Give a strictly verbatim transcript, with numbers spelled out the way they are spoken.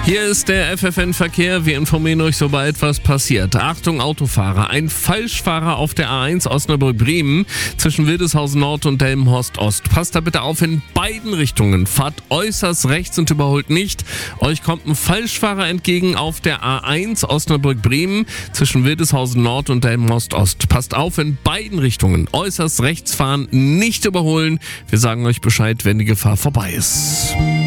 Hier ist der F F N-Verkehr. Wir informieren euch, sobald etwas passiert. Achtung, Autofahrer. Ein Falschfahrer auf der A eins Osnabrück-Bremen zwischen Wildeshausen Nord und Delmenhorst Ost. Passt da bitte auf in beiden Richtungen. Fahrt äußerst rechts und überholt nicht. Euch kommt ein Falschfahrer entgegen auf der A eins Osnabrück-Bremen zwischen Wildeshausen Nord und Delmenhorst Ost. Passt auf in beiden Richtungen. Äußerst rechts fahren, nicht überholen. Wir sagen euch Bescheid, wenn die Gefahr vorbei ist.